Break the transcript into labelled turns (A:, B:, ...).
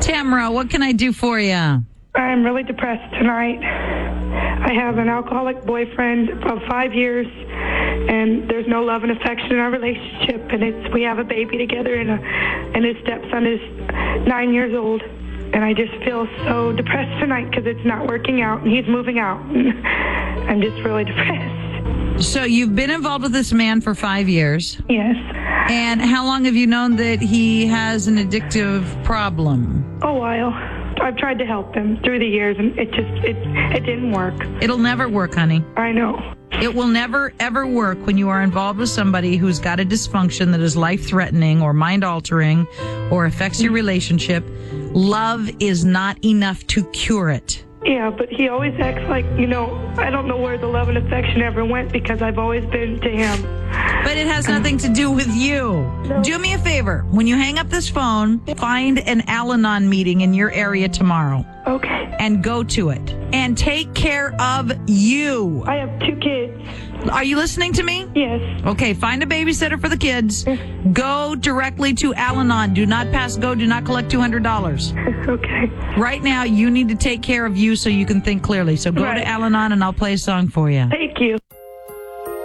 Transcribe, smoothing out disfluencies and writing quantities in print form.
A: Tamara, what can I do for you?
B: I'm really depressed tonight. I have an alcoholic boyfriend of 5 years, and there's no love and affection in our relationship. And we have a baby together, and his stepson is 9 years old. And I just feel so depressed tonight because it's not working out, and he's moving out. I'm just really depressed.
A: So you've been involved with this man for 5 years.
B: Yes.
A: And how long have you known that he has an addictive problem?
B: A while. I've tried to help him through the years, and it didn't work.
A: It'll never work, honey.
B: I know.
A: It will never, ever work when you are involved with somebody who's got a dysfunction that is life-threatening or mind-altering or affects your relationship. Love is not enough to cure it.
B: Yeah, but he always acts like, I don't know where the love and affection ever went because I've always been to him.
A: But it has nothing to do with you.
B: No.
A: Do me a favor. When you hang up this phone, find an Al-Anon meeting in your area tomorrow.
B: Okay.
A: And go to it. And take care of you.
B: I have 2 kids.
A: Are you listening to me?
B: Yes.
A: Okay, find a babysitter for the kids. Go directly to Al-Anon. Do not pass go. Do not collect $200.
B: Okay.
A: Right now, you need to take care of you so you can think clearly. So go to Al-Anon and I'll play a song for you.
B: Thank you.